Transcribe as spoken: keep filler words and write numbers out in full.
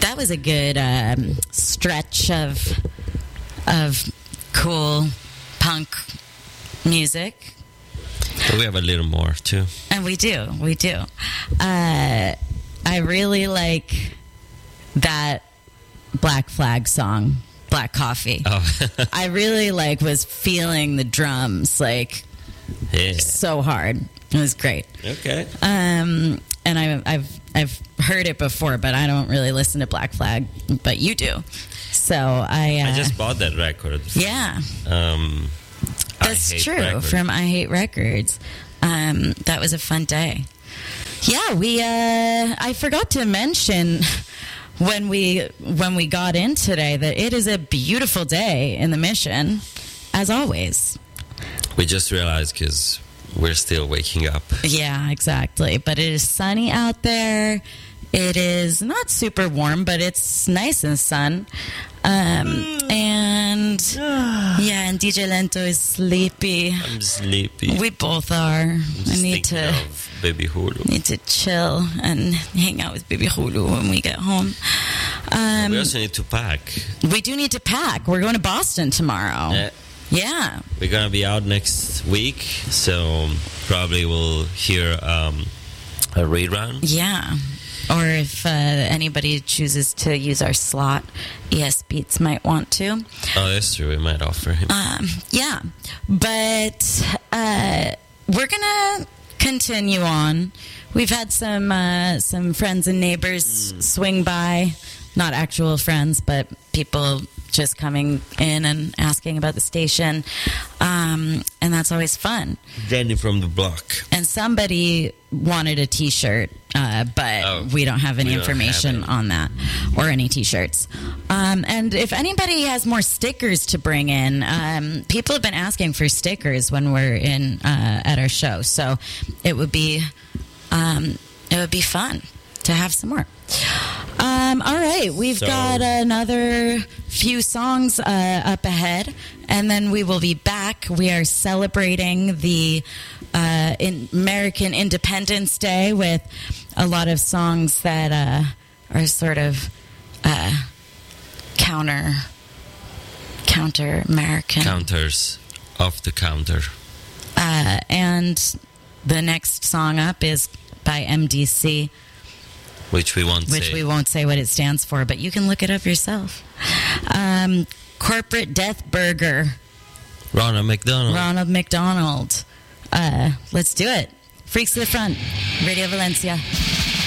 that was a good um, stretch of of cool punk music. But we have a little more too. And we do, we do. Uh, I really like that Black Flag song, Black Coffee. Oh. I really like was feeling the drums like Yeah. so hard. It was great. Okay. Um, and I, I've I've heard it before, but I don't really listen to Black Flag. But you do, so I. Uh, I just bought that record. yeah, Um, that's I Hate true. Records. From I Hate Records. Um, that was a fun day. Yeah, we. Uh, I forgot to mention when we when we got in today that it is a beautiful day in the Mission, as always. We just realized because we're still waking up. Yeah, exactly. But it is sunny out there. It is not super warm, but it's nice in the sun. Um, and yeah, and D J Lento is sleepy. I'm sleepy. We both are. I'm I just need thinking to of Baby Hulu. need to chill and hang out with Baby Hulu when we get home. Um, we also need to pack. we do need to pack. We're going to Boston tomorrow. Yeah. Yeah. We're gonna be out next week, so probably we'll hear um, a rerun. Yeah. Or if uh, anybody chooses to use our slot, E S Beats might want to. Oh, that's true. We might offer him. Um, yeah. But uh, we're going to continue on. We've had some uh, some friends and neighbors mm. swing by. Not actual friends, but people just coming in and asking about the station. Um, and that's always fun. Jenny from the block. And somebody wanted a T-shirt, uh, but Oh, we don't have any we don't information have any. on that or any T-shirts. Um, and if anybody has more stickers to bring in, um, people have been asking for stickers when we're in uh, at our show. So it would be um, it would be fun to have some more. Um, all right, we've So- got another few songs uh, up ahead, and then we will be back. We are celebrating the uh, in American Independence Day with a lot of songs that uh, are sort of uh, counter counter American. Counters off the counter. Uh, and the next song up is by M D C. Which we won't Which say. we won't say what it stands for, but you can look it up yourself. Um, Corporate Death Burger, Ronald McDonald. Ronald McDonald. Uh, let's do it. Freaks to the Front, Radio Valencia.